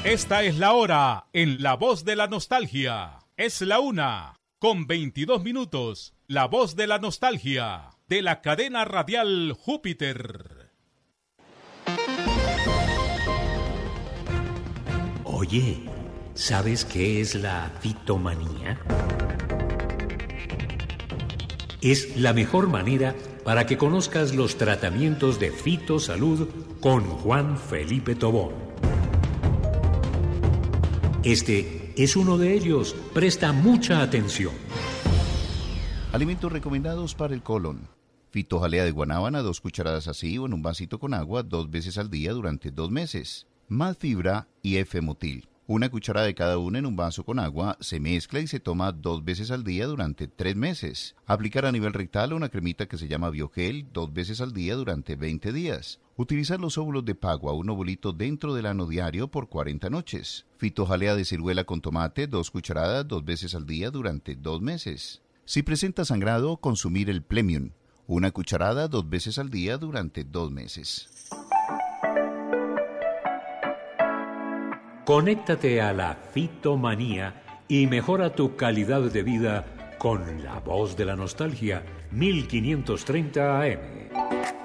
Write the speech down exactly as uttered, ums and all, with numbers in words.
Esta es la hora en La Voz de la Nostalgia. Es la una, con veintidós minutos. La Voz de la Nostalgia, de la cadena radial Júpiter. Oye, ¿sabes qué es la fitomanía? Es la mejor manera para que conozcas los tratamientos de fitosalud con Juan Felipe Tobón. Este es uno de ellos. Presta mucha atención. Alimentos recomendados para el colon. Fitojalea de guanábana, dos cucharadas así o en un vasito con agua dos veces al día durante dos meses. Malfibra y F-motil. Una cucharada de cada una en un vaso con agua, se mezcla y se toma dos veces al día durante tres meses. Aplicar a nivel rectal una cremita que se llama Biogel dos veces al día durante veinte días. Utilizar los óvulos de pagua, un ovulito dentro del ano diario por cuarenta noches. Fitojalea de ciruela con tomate, dos cucharadas dos veces al día durante dos meses. Si presenta sangrado, consumir el Plemium, una cucharada dos veces al día durante dos meses. Conéctate a la fitomanía y mejora tu calidad de vida con La Voz de la Nostalgia, mil quinientos treinta A M.